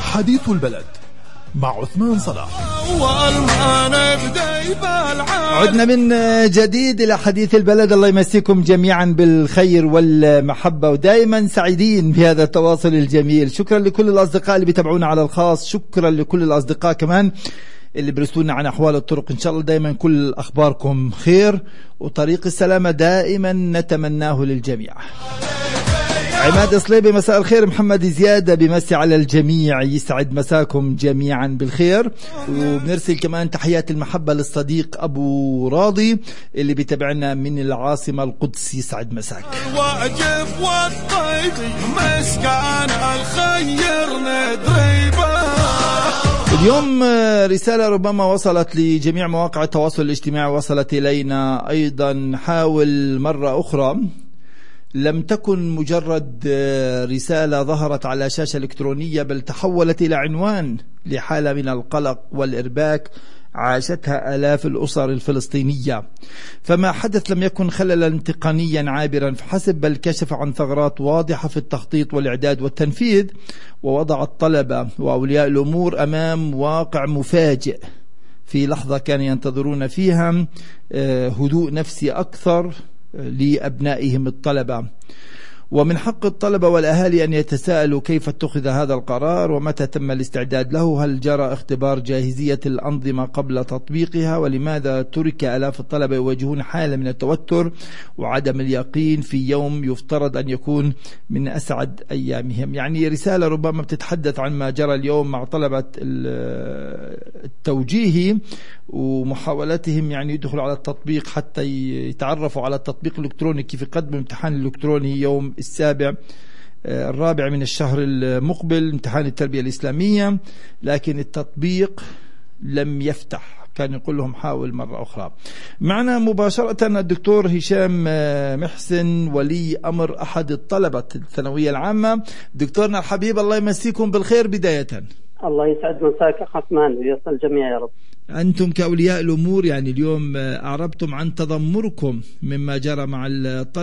حديث البلد مع عثمان صلاح. عدنا من جديد إلى حديث البلد. الله يمسيكم جميعا بالخير والمحبة ودائما سعيدين بهذا التواصل الجميل. شكرا لكل الأصدقاء اللي بيتابعونا على الخاص، شكرا لكل الأصدقاء كمان اللي برسلونا عن أحوال الطرق. إن شاء الله دائما كل أخباركم خير، وطريق السلامة دائما نتمناه للجميع. عماد صليبي مساء الخير. محمد زيادة بمسي على الجميع، يسعد مساكم جميعا بالخير. وبنرسل كمان تحيات المحبة للصديق أبو راضي اللي بيتابعنا من العاصمة القدس، يسعد مساك. الواجب والطيب مسكان الخير ندريبه. اليوم رسالة ربما وصلت لجميع مواقع التواصل الاجتماعي، وصلت إلينا أيضا. حاول مرة أخرى، لم تكن مجرد رسالة ظهرت على شاشة إلكترونية، بل تحولت إلى عنوان لحالة من القلق والإرباك عاشتها آلاف الأسر الفلسطينية. فما حدث لم يكن خللا تقنيا عابرا فحسب، بل كشف عن ثغرات واضحة في التخطيط والإعداد والتنفيذ، ووضع الطلبة وأولياء الأمور أمام واقع مفاجئ في لحظة كانوا ينتظرون فيها هدوء نفسي أكثر لأبنائهم الطلبة. ومن حق الطلبة والأهالي أن يتساءلوا كيف اتخذ هذا القرار ومتى تم الاستعداد له. هل جرى اختبار جاهزية الأنظمة قبل تطبيقها؟ ولماذا ترك آلاف الطلبة يواجهون حالة من التوتر وعدم اليقين في يوم يفترض أن يكون من أسعد أيامهم؟ يعني رسالة ربما بتتحدث عن ما جرى اليوم مع طلبة التوجيهي ومحاولتهم يعني يدخلوا على التطبيق حتى يتعرفوا على التطبيق الإلكتروني، كيف يقدموا امتحان الإلكتروني يوم الرابع من الشهر المقبل، امتحان التربية الإسلامية، لكن التطبيق لم يفتح. كان يقول لهم حاول مرة أخرى. معنا مباشرة الدكتور هشام محسن، ولي أمر أحد الطلبة الثانوية العامة. دكتورنا الحبيب الله يمسيكم بالخير بداية. الله يسعد مساك أخ عثمان ويصل الجميع يا رب. أنتم كأولياء الأمور يعني اليوم أعربتم عن تذمركم مما جرى مع الطلبة